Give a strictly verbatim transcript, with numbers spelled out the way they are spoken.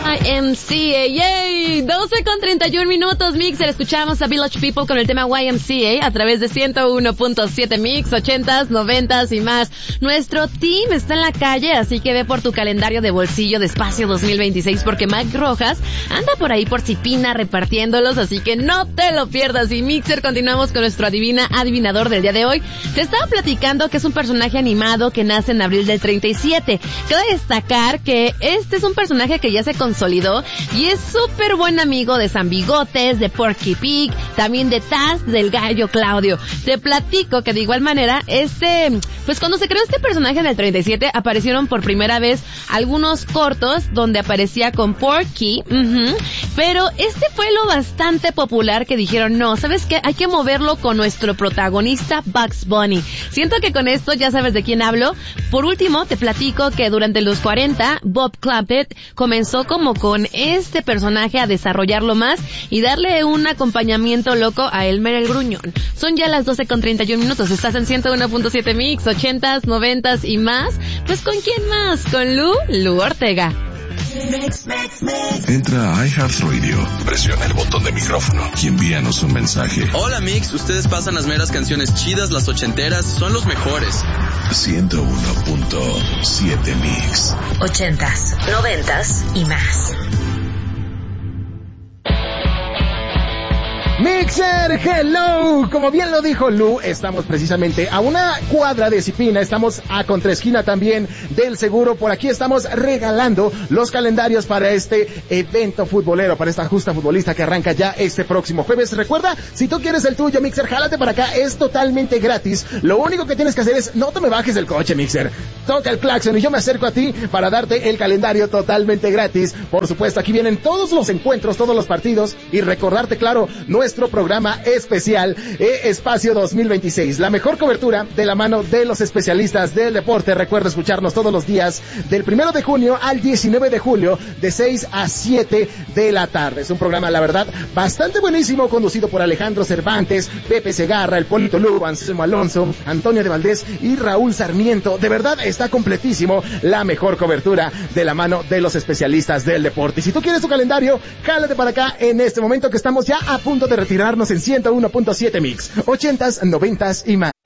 Y M C A, yay, doce con treinta y un minutos, Mixer, escuchamos a Village People con el tema Y M C A a través de ciento uno punto siete Mix, ochentas, noventas y más. Nuestro team está en la calle, así que ve por tu calendario de bolsillo de Espacio dos mil veintiséis porque Mac Rojas anda por ahí por Chipina repartiéndolos, así que no te lo pierdas. Y Mixer, continuamos con nuestro adivina adivinador del día de hoy. Te estaba platicando que es un personaje animado que nace en abril del treinta y siete. Cabe destacar que este es un personaje que ya se consolidó y es súper buen amigo de San Bigotes, de Porky Pig, también de Taz, del gallo Claudio. Te platico que de igual manera, este, pues cuando se creó este personaje en el treinta y siete, aparecieron por primera vez algunos cortos donde aparecía con Porky, uh-huh, pero este fue lo bastante popular que dijeron, no, ¿sabes qué? Hay que moverlo con nuestro protagonista Bugs Bunny. Siento que con esto ya sabes de quién hablo. Por último, te platico que durante los cuarenta, Bob Clampett comenzó como con este personaje a desarrollarlo más y darle un acompañamiento loco a Elmer el Gruñón. Son ya las doce con treinta y un minutos, estás en ciento uno punto siete Mix, ochentas, noventas y más. Pues ¿con quién más? Con Lu, Lu Ortega. Mix, mix, mix. Entra a iHeartRadio, presiona el botón de micrófono y envíanos un mensaje. Hola Mix, ustedes pasan las meras canciones chidas, las ochenteras, son los mejores. ciento uno punto siete Mix. Ochentas, noventas y más. Mixer, hello, como bien lo dijo Lu, estamos precisamente a una cuadra de Cipina, estamos a contraesquina también del Seguro, por aquí estamos regalando los calendarios para este evento futbolero, para esta justa futbolista que arranca ya este próximo jueves. Recuerda, si tú quieres el tuyo, Mixer, jálate para acá, es totalmente gratis, lo único que tienes que hacer es, no te me bajes del coche, Mixer, toca el claxon y yo me acerco a ti para darte el calendario totalmente gratis. Por supuesto, aquí vienen todos los encuentros, todos los partidos y recordarte, claro, no nuestro programa especial eh, Espacio dos mil veintiséis, la mejor cobertura de la mano de los especialistas del deporte. Recuerda escucharnos todos los días del primero de junio al diecinueve de julio de seis a siete de la tarde. Es un programa, la verdad, bastante buenísimo, conducido por Alejandro Cervantes, Pepe Segarra, el Polito Lugo, Anselmo Alonso, Antonio de Valdés y Raúl Sarmiento. De verdad está completísimo, la mejor cobertura de la mano de los especialistas del deporte. Y si tú quieres tu calendario, jálate para acá en este momento que estamos ya a punto de retirarnos en ciento uno punto siete Mix, ochentas, noventas y más.